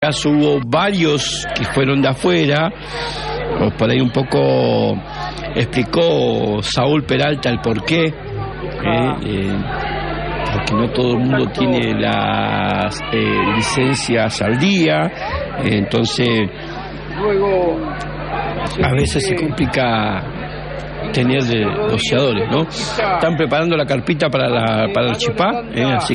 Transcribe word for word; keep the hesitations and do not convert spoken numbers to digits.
Caso hubo varios que fueron de afuera, o por ahí un poco explicó Saúl Peralta el porqué, eh, eh, porque no todo el mundo tiene las eh, licencias al día, eh, entonces a veces se complica tener negociadores, ¿no? Están preparando la carpita para la para el chipá, eh, así